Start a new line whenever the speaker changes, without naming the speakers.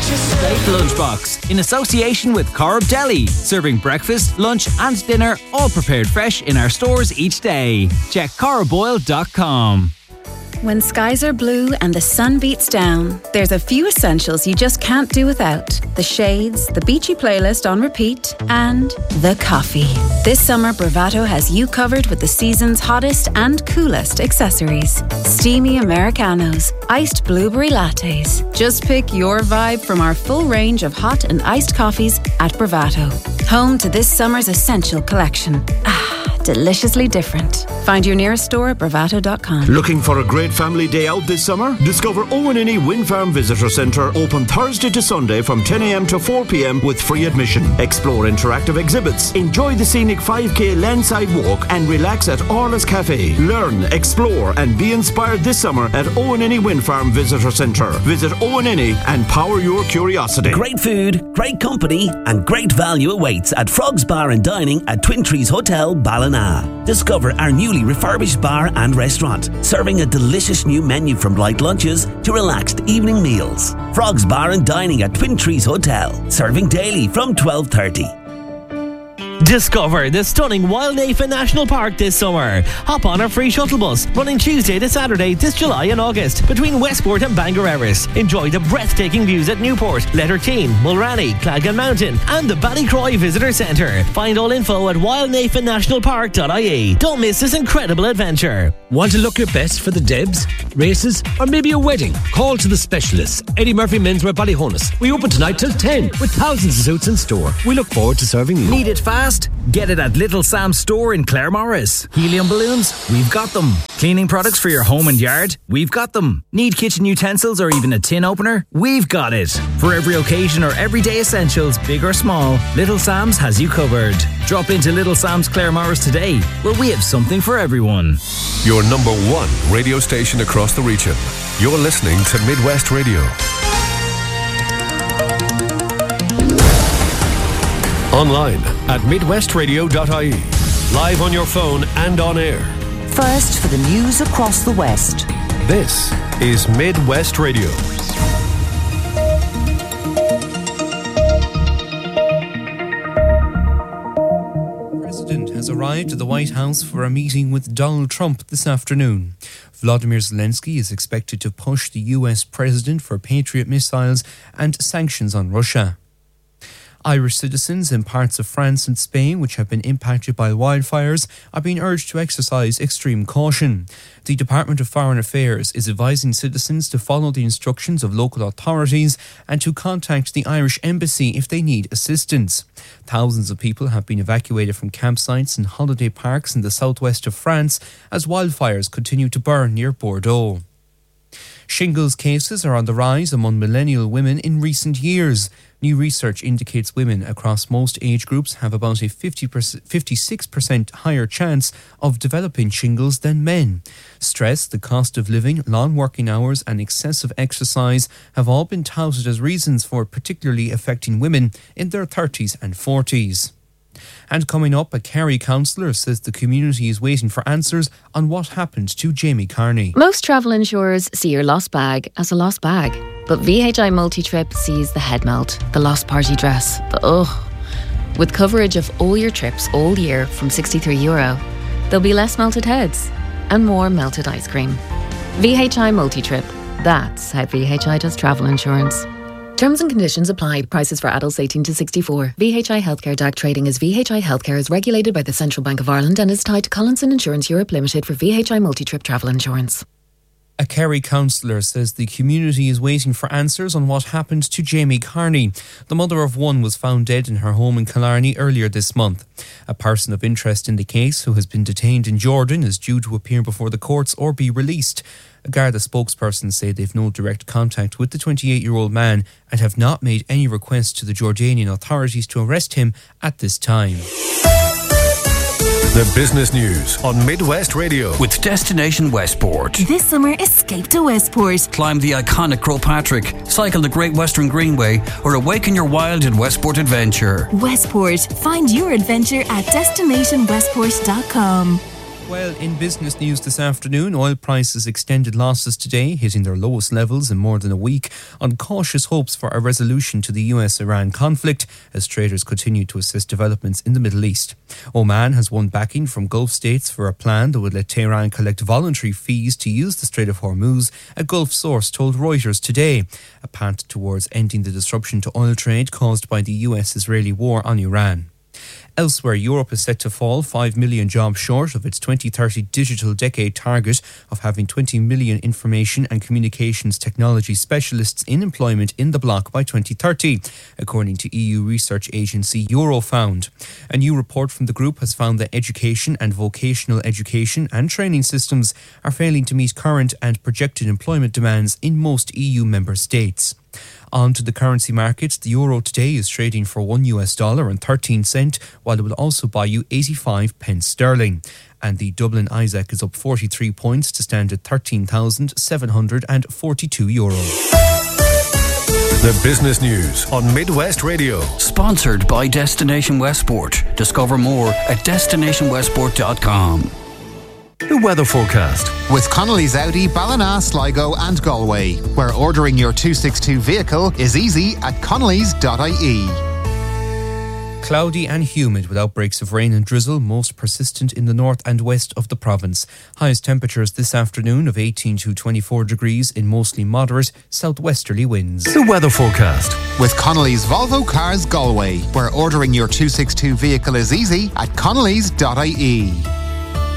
Steak Lunchbox, in association with Corrib Deli, serving breakfast, lunch and dinner, all prepared fresh in our stores each day. Check corriboil.com.
When skies are blue and the sun beats down, there's a few essentials you just can't do without. The shades, the beachy playlist on repeat, and the coffee. This summer, Bravado has you covered with the season's hottest and coolest accessories. Steamy Americanos, iced blueberry lattes. Just pick your vibe from our full range of hot and iced coffees at Bravado. Home to this summer's essential collection. Deliciously different. Find your nearest store at bravado.com.
Looking for a great family day out this summer? Discover Owenini Wind Farm Visitor Centre, open Thursday to Sunday from 10 a.m. to 4 p.m. with free admission. Explore interactive exhibits, enjoy the scenic 5k landside walk and relax at Orla's Cafe. Learn, explore and be inspired this summer at Owenini Wind Farm Visitor Centre. Visit Owenini and power your curiosity.
Great food, great company and great value awaits at Frogs Bar and Dining at Twin Trees Hotel, Ballina. Discover our newly refurbished bar and restaurant, serving a delicious new menu from light lunches to relaxed evening meals. Frogs Bar and Dining at Twin Trees Hotel, serving daily from 12:30.
Discover the stunning Wildnafa National Park this summer. Hop on our free shuttle bus running Tuesday to Saturday this July and August between Westport and Bangor Erris. Enjoy the breathtaking views at Newport, Letterteen, Mulranny, Clagan Mountain and the Ballycroy Visitor Centre. Find all info at wildnafanationalpark.ie. Don't miss this incredible adventure.
Want to look your best for the Debs, races or maybe a wedding? Call to the specialists. Eddie Murphy Menswear Ballyhonus. We open tonight till 10 with thousands of suits in store. We look forward to serving you.
Need it fast? Get it at Little Sam's store in Claremorris. Helium balloons? We've got them. Cleaning products for your home and yard? We've got them. Need kitchen utensils or even a tin opener? We've got it. For every occasion or everyday essentials, big or small, Little Sam's has you covered. Drop into Little Sam's Claremorris today, where we have something for everyone.
Your number one radio station across the region. You're listening to Midwest Radio. Online at midwestradio.ie. Live on your phone and on air.
First for the news across the West.
This is Midwest Radio.
The President has arrived at the White House for a meeting with Donald Trump this afternoon. Vladimir Zelensky is expected to push the US President for Patriot missiles and sanctions on Russia. Irish citizens in parts of France and Spain which have been impacted by wildfires are being urged to exercise extreme caution. The Department of Foreign Affairs is advising citizens to follow the instructions of local authorities and to contact the Irish Embassy if they need assistance. Thousands of people have been evacuated from campsites and holiday parks in the southwest of France as wildfires continue to burn near Bordeaux. Shingles cases are on the rise among millennial women in recent years. New research indicates women across most age groups have about a 56% higher chance of developing shingles than men. Stress, the cost of living, long working hours and excessive exercise have all been touted as reasons for particularly affecting women in their 30s and 40s. And coming up, a Kerry councillor says the community is waiting for answers on what happened to Jamie Carney.
Most travel insurers see your lost bag as a lost bag, but VHI Multitrip sees the head melt, the lost party dress, the ugh. With coverage of all your trips all year from €63, there'll be less melted heads and more melted ice cream. VHI Multitrip, that's how VHI does travel insurance. Terms and conditions apply. Prices for adults 18 to 64. VHI Healthcare DAC trading as VHI Healthcare is regulated by the Central Bank of Ireland and is tied to Collinson Insurance Europe Limited for VHI Multitrip travel insurance.
A Kerry councillor says the community is waiting for answers on what happened to Jamie Carney. The mother of one was found dead in her home in Killarney earlier this month. A person of interest in the case who has been detained in Jordan is due to appear before the courts or be released. A Garda spokesperson say they've no direct contact with the 28-year-old man and have not made any requests to the Jordanian authorities to arrest him at this time.
The business news on Midwest Radio
with Destination Westport.
This summer, escape to Westport.
Climb the iconic Croagh Patrick, cycle the Great Western Greenway, or awaken your wild in Westport Adventure.
Westport. Find your adventure at destinationwestport.com.
Well, in business news this afternoon, oil prices extended losses today, hitting their lowest levels in more than a week, on cautious hopes for a resolution to the US-Iran conflict as traders continue to assess developments in the Middle East. Oman has won backing from Gulf states for a plan that would let Tehran collect voluntary fees to use the Strait of Hormuz, a Gulf source told Reuters today, a path towards ending the disruption to oil trade caused by the US-Israeli war on Iran. Elsewhere, Europe is set to fall 5 million jobs short of its 2030 digital decade target of having 20 million information and communications technology specialists in employment in the bloc by 2030, according to EU research agency Eurofound. A new report from the group has found that education and vocational education and training systems are failing to meet current and projected employment demands in most EU member states. On to the currency markets. The euro today is trading for $1.13, while it will also buy you 85 pence sterling. And the Dublin ISAC is up 43 points to stand at €13,742.
The business news on Midwest Radio.
Sponsored by Destination Westport. Discover more at destinationwestport.com.
The weather forecast.
With Connolly's Audi, Ballina, Sligo and Galway, where ordering your 262 vehicle is easy at connolly's.ie.
Cloudy and humid with outbreaks of rain and drizzle, most persistent in the north and west of the province. Highest temperatures this afternoon of 18 to 24 degrees in mostly moderate southwesterly winds.
The weather forecast.
With Connolly's Volvo Cars Galway, where ordering your 262 vehicle is easy at connolly's.ie.